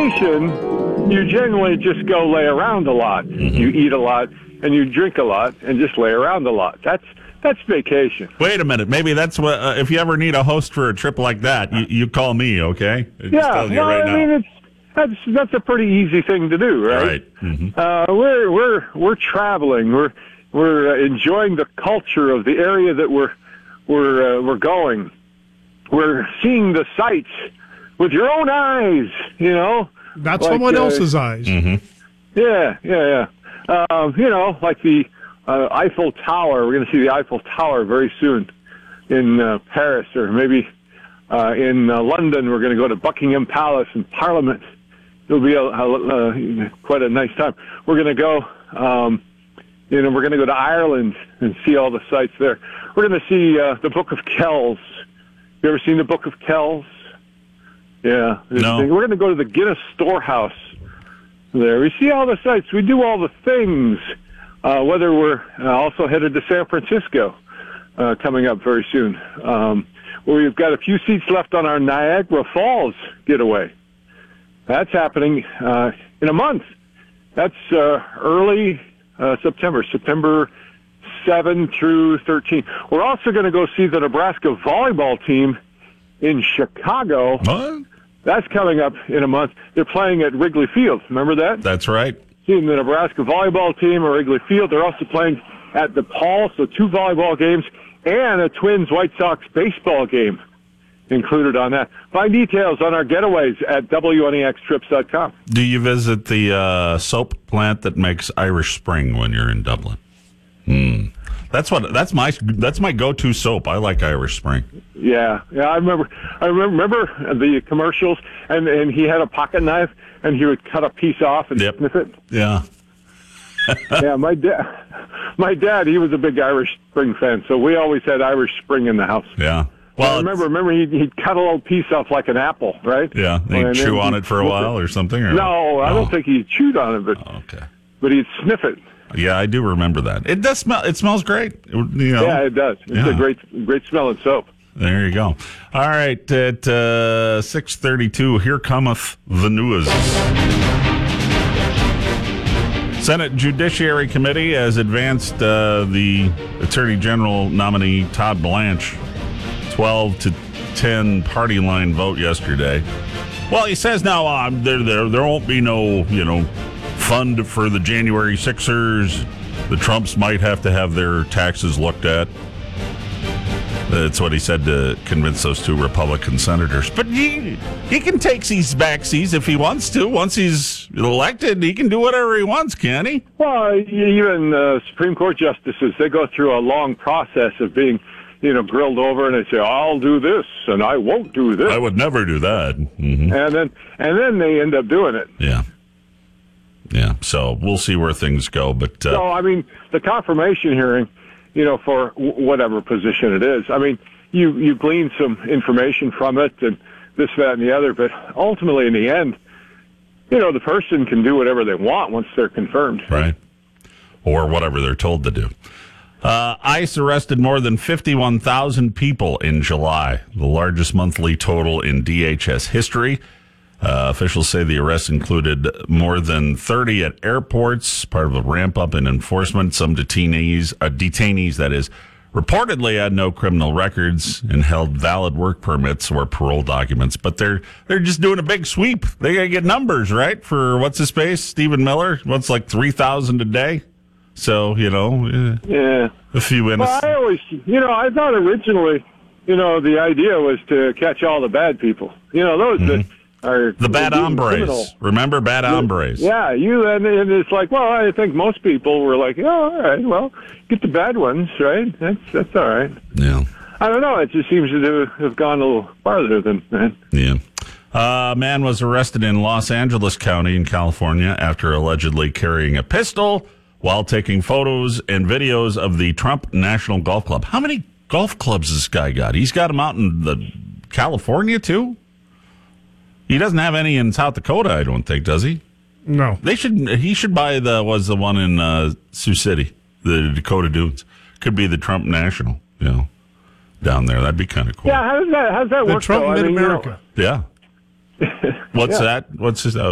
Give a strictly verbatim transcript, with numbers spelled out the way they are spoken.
vacation, you generally just go lay around a lot. Mm-hmm. You eat a lot, and you drink a lot, and just lay around a lot. That's that's vacation. Wait a minute. Maybe that's what. Uh, if you ever need a host for a trip like that, you, you call me, okay? Just yeah, well, right I now. mean, it's that's that's a pretty easy thing to do, right? Right. Mm-hmm. Uh, we're we're we're traveling. We're we're uh, enjoying the culture of the area that we're we're uh, we're going. We're seeing the sights with your own eyes. You know, not like, someone uh, else's eyes. Mm-hmm. Yeah, yeah, yeah. Um, you know, like the uh, Eiffel Tower. We're going to see the Eiffel Tower very soon in uh, Paris, or maybe uh, in uh, London. We're going to go to Buckingham Palace and Parliament. It'll be a, a, uh, quite a nice time. We're going to go, um, you know, we're going to go to Ireland and see all the sights there. We're going to see uh, the Book of Kells. You ever seen the Book of Kells? Yeah. No. We're going to go to the Guinness Storehouse there. We see all the sights. We do all the things. Uh, whether we're uh, also headed to San Francisco uh, coming up very soon. Um, we've got a few seats left on our Niagara Falls getaway. That's happening uh, in a month. That's uh, early uh, September, September seventh through thirteenth. We're also going to go see the Nebraska volleyball team in Chicago. What? That's coming up in a month. They're playing at Wrigley Field. Remember that? That's right. Seeing the Nebraska volleyball team at Wrigley Field. They're also playing at the Paul, so two volleyball games and a Twins-White Sox baseball game included on that. Find details on our getaways at W N E X trips dot com. Do you visit the uh, soap plant that makes Irish Spring when you're in Dublin? Hmm. That's what. That's my. That's my go-to soap. I like Irish Spring. Yeah, yeah. I remember. I remember, remember the commercials, and and he had a pocket knife, and he would cut a piece off and Yep. sniff it. Yeah. Yeah, my dad. My dad. He was a big Irish Spring fan, so we always had Irish Spring in the house. Yeah. Well, I remember. Remember, he'd, he'd cut a little piece off like an apple, right? Yeah. He'd And chew then on he'd it for a sniff while it. or something. Or No, I don't think he chewed on it, but Oh, okay. but he'd sniff it. Yeah, I do remember that. It does smell. It smells great. It- you know. Yeah, it does. It's Yeah. a great, great smelling soap. There you go. All right, at uh, six thirty-two, here cometh the news. Senate Judiciary Committee has advanced uh, the Attorney General nominee Todd Blanche, twelve to ten party line vote yesterday. Well, he says now um, there, there there won't be no you know fund for the January Sixers. The Trumps might have to have their taxes looked at. That's what he said to convince those two Republican senators. But he he can take these backseas if he wants to. Once he's elected, he can do whatever he wants, can't he? Well, even uh, Supreme Court justices, they go through a long process of being, you know, grilled over, and they say, "I'll do this, and I won't do this," I would never do that. Mm-hmm. and then and then they end up doing it. Yeah. Yeah. So we'll see where things go. But uh, So, I mean, the confirmation hearing, you know, for w- whatever position it is, I mean, you, you glean some information from it and this, that, and the other, but ultimately in the end, you know, the person can do whatever they want once they're confirmed. right. Or whatever they're told to do. Uh, ICE arrested more than fifty-one thousand people in July, the largest monthly total in D H S history. Uh, officials say the arrests included more than thirty at airports, part of a ramp-up in enforcement. Some detainees, uh, detainees, that is, reportedly had no criminal records and held valid work permits or parole documents. But they're they're just doing a big sweep. They got to get numbers, right, for what's his face, Stephen Miller. What's like three thousand a day? So, you know, eh, Yeah. a few Well, innocent. I always, you know, I thought originally, you know, the idea was to catch all the bad people. You know, those that are The bad being hombres. criminal. Remember bad hombres? Yeah, you and, and it's like, well, I think most people were like, oh, all right, well, get the bad ones, right? That's that's all right. Yeah. I don't know. It just seems to have gone a little farther than that. Yeah. A man was arrested in Los Angeles County in California after allegedly carrying a pistol while taking photos and videos of the Trump National Golf Club. How many golf clubs has this guy got? He's got them out in the California, too? He doesn't have any in South Dakota, I don't think, does he? No. They should. He should buy the was the one in uh, Sioux City, the Dakota Dunes. Could be the Trump National, you know, down there. That'd be kind of cool. Yeah, how does that, how does that The work? Trump though? I mean, you know, Mid-America. Yeah. What's Yeah. that? What's his? Uh,